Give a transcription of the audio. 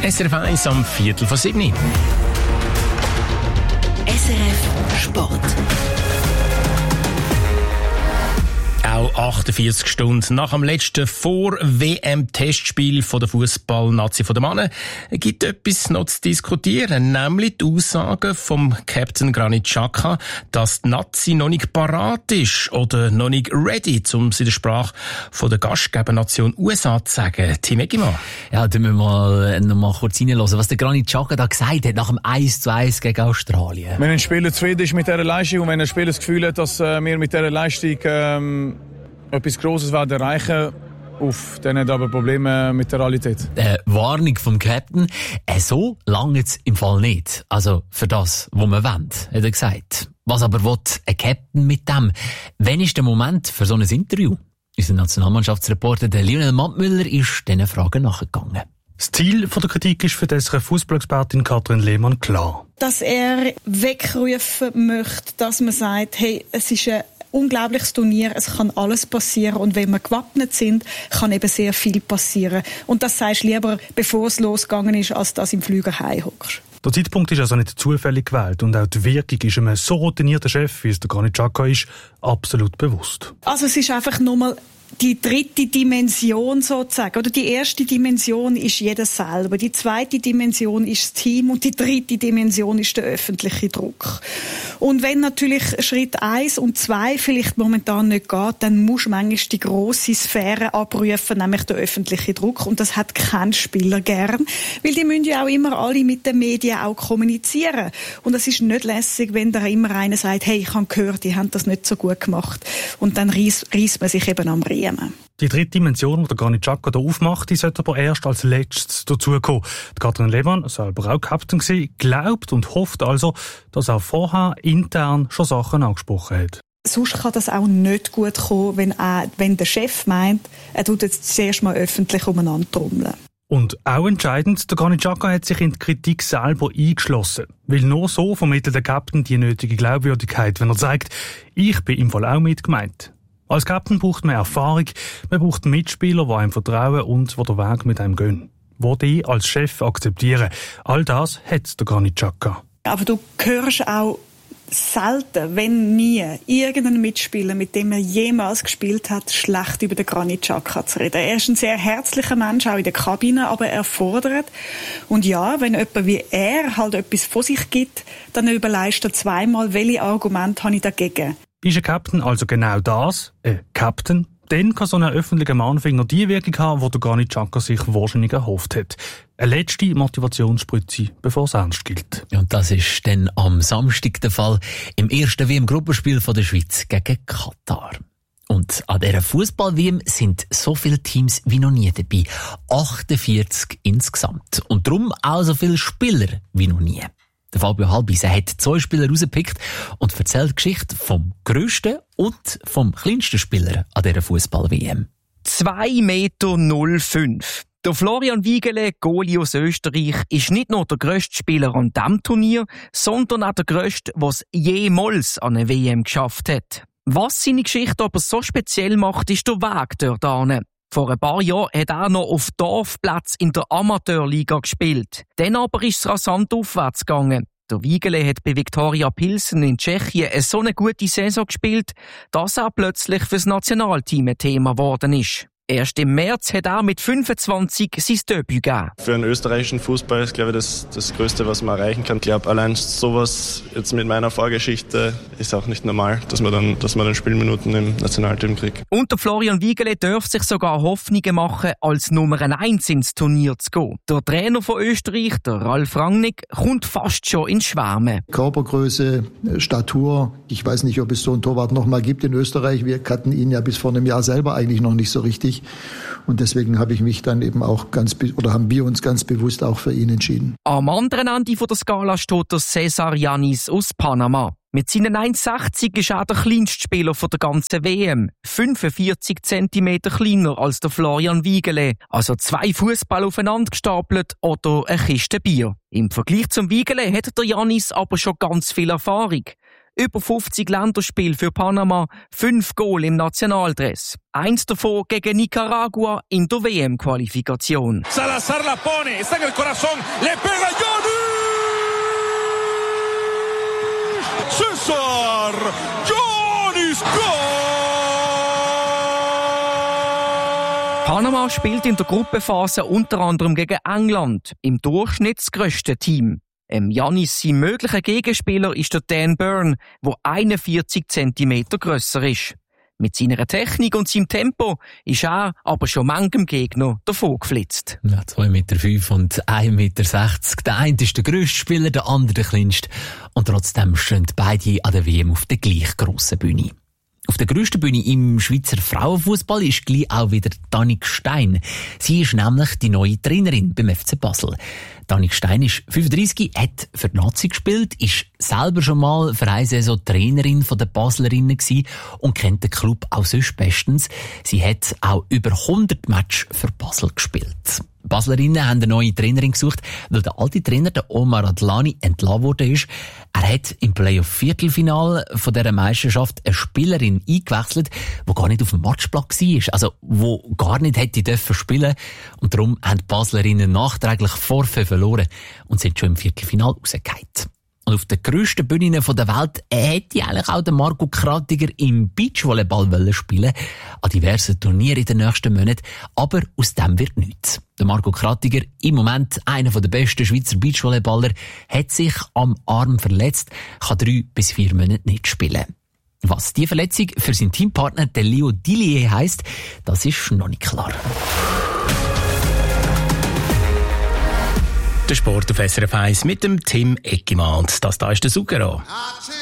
SRF 1 am 6:45. SRF Sport. Auch 48 Stunden nach dem letzten Vor-WM-Testspiel von der Fußball-Nazi der Männer gibt etwas noch zu diskutieren, nämlich die Aussagen vom Captain Granit Xhaka, dass die Nazi noch nicht parat ist oder noch nicht ready, um sie in der Sprache von der Gastgebernation USA zu sagen. Tim Eggimann. Ja, da müssen wir noch mal kurz reinhören, was der Granit Xhaka da gesagt hat nach dem 1:1 gegen Australien. Wenn ein Spieler zufrieden ist mit dieser Leistung und wenn ein Spieler das Gefühl hat, dass wir mit dieser Leistung etwas Grosses werden erreichen, dann hat aber Probleme mit der Realität. Warnung vom Captain. So lange jetzt im Fall nicht. Also für das, was man will, hat er gesagt. Was aber will ein Captain mit dem? Wann ist der Moment für so ein Interview? Unser Nationalmannschaftsreporter Lionel Mattmüller ist diesen Fragen nachgegangen. Das Ziel der Kritik ist für die Fußballexpertin Katrin Lehmann klar. Dass er wegrufen möchte, dass man sagt, hey, es ist ein unglaubliches Turnier, es kann alles passieren und wenn wir gewappnet sind, kann eben sehr viel passieren. Und das sagst du lieber, bevor es losgegangen ist, als dass du im Flüger heimhockst. Der Zeitpunkt ist also nicht zufällig gewählt und auch die Wirkung ist einem so routinierten Chef, wie es der Granit Xhaka ist, absolut bewusst. Also es ist einfach nochmal die dritte Dimension sozusagen. Oder die erste Dimension ist jeder selber, die zweite Dimension ist das Team und die dritte Dimension ist der öffentliche Druck. Und wenn natürlich Schritt 1 und 2 vielleicht momentan nicht geht, dann musst du manchmal die grosse Sphäre abrufen, nämlich der öffentliche Druck. Und das hat kein Spieler gern, weil die müssen ja auch immer alle mit den Medien auch kommunizieren. Und es ist nicht lässig, wenn da immer einer sagt, hey, ich habe gehört, die haben das nicht so gut gemacht. Und dann reisst man sich eben am Riemen. Die dritte Dimension, die der Granit Xhaka da aufmacht, die sollte aber erst als letztes dazukommen. Katrin Lehmann, selber auch Captain gewesen, glaubt und hofft also, dass auch vorher intern schon Sachen angesprochen hat. Sonst kann das auch nicht gut kommen, wenn der Chef meint, er tut jetzt zuerst mal öffentlich umeinander trommeln. Und auch entscheidend, der Granit Xhaka hat sich in die Kritik selber eingeschlossen. Weil nur so vermittelt der Captain die nötige Glaubwürdigkeit, wenn er sagt, ich bin im Fall auch mitgemeint. Als Captain braucht man Erfahrung, man braucht Mitspieler, die einem vertrauen und die den Weg mit einem gehen. Die die als Chef akzeptieren. All das hat der Granit Xhaka. Aber du hörst auch selten, wenn nie, irgendeinen Mitspieler, mit dem er jemals gespielt hat, schlecht über den Granit Xhaka zu reden. Er ist ein sehr herzlicher Mensch, auch in der Kabine, aber er fordert. Und ja, wenn jemand wie er halt etwas von sich gibt, dann überlegst du zweimal, welche Argumente habe ich dagegen. Ist ein Captain also genau das, Captain, dann kann so ein öffentlicher Mahnfinger die Wirkung haben, die der Granit Xhaka sich wahrscheinlich erhofft hat. Eine letzte Motivationsspritze, bevor es ernst gilt. Und das ist dann am Samstag der Fall im ersten WM-Gruppenspiel von der Schweiz gegen Katar. Und an dieser Fußball-WM sind so viele Teams wie noch nie dabei. 48 insgesamt. Und darum auch so viele Spieler wie noch nie. Der Fabio Halbis hat 2 Spieler rausgepickt und erzählt die Geschichte vom grössten und vom kleinsten Spieler an dieser Fußball-WM. 2,05 Meter. Der Florian Wiegele, Goalie aus Österreich, ist nicht nur der grösste Spieler an diesem Turnier, sondern auch der grösste, der es jemals an eine WM geschafft hat. Was seine Geschichte aber so speziell macht, ist der Weg dort hin. Vor ein paar Jahren hat er noch auf Dorfplatz in der Amateurliga gespielt. Dann aber ist es rasant aufwärts gegangen. Der Wiegele hat bei Viktoria Pilsen in Tschechien so eine gute Saison gespielt, dass er plötzlich fürs Nationalteam ein Thema geworden ist. Erst im März hat er mit 25 sein Debüt gegeben. Für einen österreichischen Fußball ist, glaube ich, das Größte, was man erreichen kann. Ich glaube, allein sowas jetzt mit meiner Vorgeschichte ist auch nicht normal, dass man dann Spielminuten im Nationalteam kriegt. Und der Florian Wiegele darf sich sogar Hoffnungen machen, als Nummer 1 ins Turnier zu gehen. Der Trainer von Österreich, der Ralf Rangnick, kommt fast schon ins Schwärmen. Körpergröße, Statur. Ich weiß nicht, ob es so einen Torwart noch mal gibt in Österreich. Wir kannten ihn ja bis vor einem Jahr selber eigentlich noch nicht so richtig. Und deswegen habe ich mich dann eben auch haben wir uns ganz bewusst auch für ihn entschieden. Am anderen Ende der Skala steht der Cesar Yanis aus Panama. Mit seinen 1,60 ist er der kleinste Spieler der ganzen WM. 45 cm kleiner als der Florian Wiegele. Also 2 Fußball aufeinander gestapelt oder eine Kiste Bier. Im Vergleich zum Wiegele hat der Yanis aber schon ganz viel Erfahrung. Über 50 Länderspiele für Panama, 5 Goal im Nationaldress. 1 davon gegen Nicaragua in der WM-Qualifikation. Salazar la pone, está en el corazón, le pega Johnny! César! Johnny's Goal! Panama spielt in der Gruppenphase unter anderem gegen England, im Durchschnitt das grösste Team. Giannis sein möglicher Gegenspieler ist der Dan Burn, der 41 cm grösser ist. Mit seiner Technik und seinem Tempo ist er aber schon manchem Gegner davon geflitzt. Ja, 2,5 Meter und 1,60 Meter. Der eine ist der grösste Spieler, der andere der kleinste. Und trotzdem stehen beide an der WM auf der gleich grossen Bühne. Auf der grössten Bühne im Schweizer Frauenfußball ist gleich auch wieder Danique Stein. Sie ist nämlich die neue Trainerin beim FC Basel. Danique Stein ist 35, hat für die Nazi gespielt, ist selber schon mal für eine Saison Trainerin der Baslerinnen gewesen und kennt den Club auch sonst bestens. Sie hat auch über 100 Matches für Basel gespielt. Die Baslerinnen haben eine neue Trainerin gesucht, weil der alte Trainer, der Omar Adlani, entlassen worden ist. Er hat im Playoff-Viertelfinal von dieser Meisterschaft eine Spielerin eingewechselt, die gar nicht auf dem Matchplatz war, also die gar nicht hätte dürfen spielen. Und darum haben die Baslerinnen nachträglich Vorfälle verloren und sind schon im Viertelfinal rausgefallen. Und auf den grössten Bühnen der Welt hätte eigentlich auch der Marco Kratiger im Beachvolleyball spielen wollen, an diversen Turnieren in den nächsten Monaten, aber aus dem wird nichts. Der Marco Kratiger, im Moment einer der besten Schweizer Beachvolleyballer, hat sich am Arm verletzt, kann 3 bis 4 Monate nicht spielen. Was die Verletzung für seinen Teampartner, den Leo Dillier, heisst, das ist noch nicht klar. Der Sport auf SRF 1 mit dem Tim Eckimann. Das da ist der Zucchero.